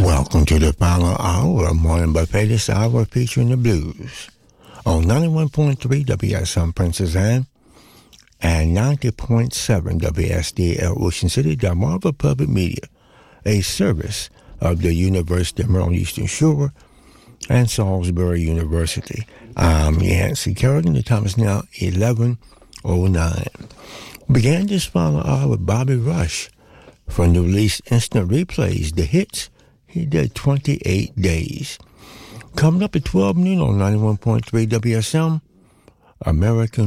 Welcome to the final hour of Morning Buffet, this hour featuring the blues on 91.3 WSM Princess Anne and 90.7 WSDL Ocean City, Delmarva Public Media, a service of the University of Maryland Eastern Shore and Salisbury University. I'm Yancey Kerrigan. The time is now 11:09. Began this final hour with Bobby Rush from the release Instant Replays, the hits. He did 28 days. Coming up at 12 noon on 91.3 WSM, American